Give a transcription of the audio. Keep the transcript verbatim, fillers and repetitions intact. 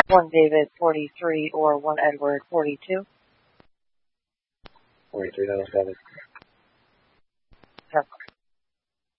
one David forty-three or one Edward forty-two. forty-three, that was got it. That's